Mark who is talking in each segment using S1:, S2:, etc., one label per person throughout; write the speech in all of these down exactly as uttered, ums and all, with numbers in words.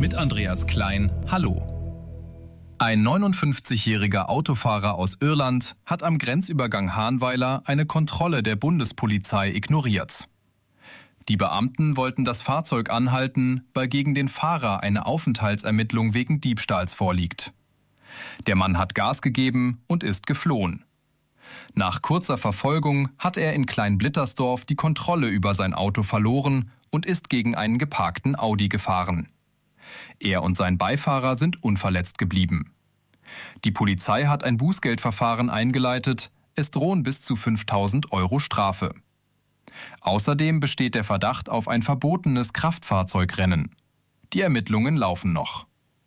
S1: mit Andreas Klein. Hallo. Ein neunundfünfzigjähriger Autofahrer aus Irland hat am Grenzübergang Hahnweiler eine Kontrolle der Bundespolizei ignoriert. Die Beamten wollten das Fahrzeug anhalten, weil gegen den Fahrer eine Aufenthaltsermittlung wegen Diebstahls vorliegt. Der Mann hat Gas gegeben und ist geflohen. Nach kurzer Verfolgung hat er in Kleinblittersdorf die Kontrolle über sein Auto verloren und ist gegen einen geparkten Audi gefahren. Er und sein Beifahrer sind unverletzt geblieben. Die Polizei hat ein Bußgeldverfahren eingeleitet. Es drohen bis zu fünftausend Euro Strafe. Außerdem besteht der Verdacht auf ein verbotenes Kraftfahrzeugrennen. Die Ermittlungen laufen noch.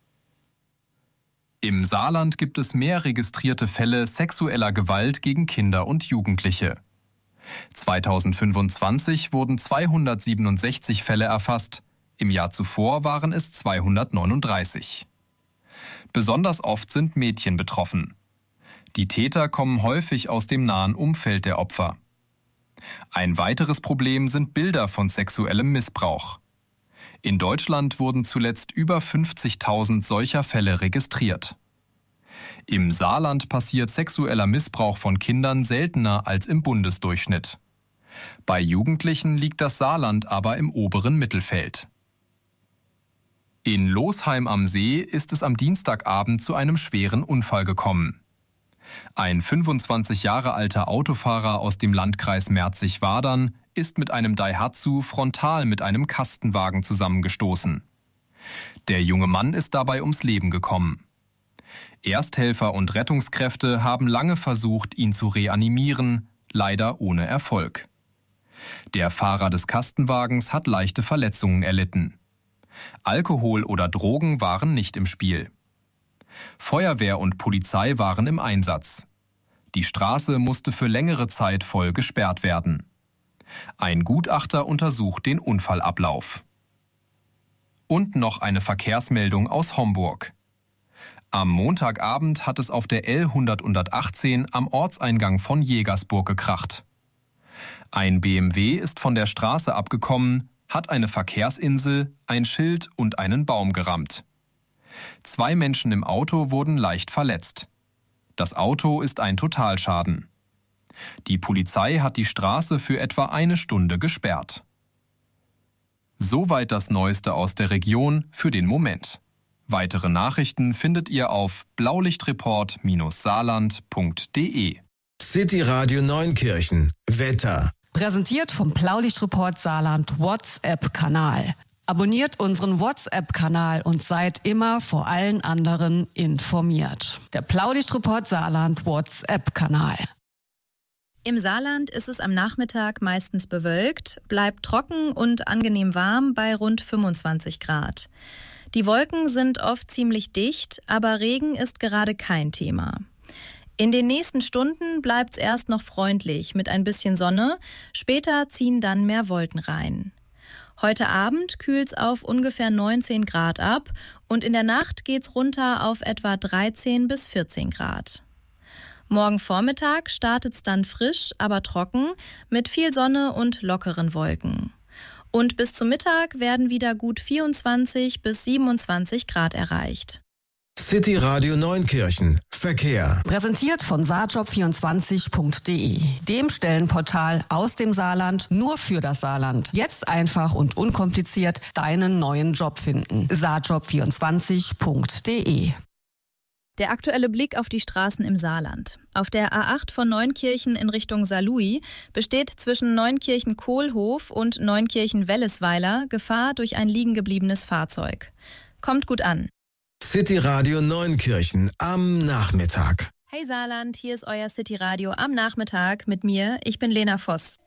S1: Im Saarland gibt es mehr registrierte Fälle sexueller Gewalt gegen Kinder und Jugendliche. zweitausendfünfundzwanzig wurden zweihundertsiebenundsechzig Fälle erfasst. Im Jahr zuvor waren es zweihundertneununddreißig. Besonders oft sind Mädchen betroffen. Die Täter kommen häufig aus dem nahen Umfeld der Opfer. Ein weiteres Problem sind Bilder von sexuellem Missbrauch. In Deutschland wurden zuletzt über fünfzigtausend solcher Fälle registriert. Im Saarland passiert sexueller Missbrauch von Kindern seltener als im Bundesdurchschnitt. Bei Jugendlichen liegt das Saarland aber im oberen Mittelfeld. In Losheim am See ist es am Dienstagabend zu einem schweren Unfall gekommen. Ein fünfundzwanzig Jahre alter Autofahrer aus dem Landkreis Merzig-Wadern ist mit einem Daihatsu frontal mit einem Kastenwagen zusammengestoßen. Der junge Mann ist dabei ums Leben gekommen. Ersthelfer und Rettungskräfte haben lange versucht, ihn zu reanimieren, leider ohne Erfolg. Der Fahrer des Kastenwagens hat leichte Verletzungen erlitten. Alkohol oder Drogen waren nicht im Spiel. Feuerwehr und Polizei waren im Einsatz. Die Straße musste für längere Zeit voll gesperrt werden. Ein Gutachter untersucht den Unfallablauf. Und noch eine Verkehrsmeldung aus Homburg. Am Montagabend hat es auf der L hundertachtzehn am Ortseingang von Jägersburg gekracht. Ein B M W ist von der Straße abgekommen, hat eine Verkehrsinsel, ein Schild und einen Baum gerammt. Zwei Menschen im Auto wurden leicht verletzt. Das Auto ist ein Totalschaden. Die Polizei hat die Straße für etwa eine Stunde gesperrt. Soweit das Neueste aus der Region für den Moment. Weitere Nachrichten findet ihr auf blaulichtreport Bindestrich saarland Punkt de.
S2: City Radio Neunkirchen. Wetter.
S3: Präsentiert vom Blaulichtreport Saarland WhatsApp-Kanal. Abonniert unseren WhatsApp-Kanal und seid immer vor allen anderen informiert. Der Blaulichtreport Saarland WhatsApp-Kanal.
S4: Im Saarland ist es am Nachmittag meistens bewölkt, bleibt trocken und angenehm warm bei rund fünfundzwanzig Grad. Die Wolken sind oft ziemlich dicht, aber Regen ist gerade kein Thema. In den nächsten Stunden bleibt's erst noch freundlich mit ein bisschen Sonne, später ziehen dann mehr Wolken rein. Heute Abend kühlt's auf ungefähr neunzehn Grad ab und in der Nacht geht's runter auf etwa dreizehn bis vierzehn Grad. Morgen Vormittag startet's dann frisch, aber trocken mit viel Sonne und lockeren Wolken. Und bis zum Mittag werden wieder gut vierundzwanzig bis siebenundzwanzig Grad erreicht.
S2: City Radio Neunkirchen. Verkehr.
S3: Präsentiert von saarjob vierundzwanzig Punkt de, dem Stellenportal aus dem Saarland nur für das Saarland. Jetzt einfach und unkompliziert deinen neuen Job finden. saarjob vierundzwanzig Punkt de.
S4: Der aktuelle Blick auf die Straßen im Saarland. Auf der A acht von Neunkirchen in Richtung Saarlouis besteht zwischen Neunkirchen-Kohlhof und Neunkirchen-Wellesweiler Gefahr durch ein liegengebliebenes Fahrzeug. Kommt gut an.
S2: City Radio Neunkirchen am Nachmittag.
S4: Hey Saarland, hier ist euer City Radio am Nachmittag mit mir. Ich bin Lena Voss.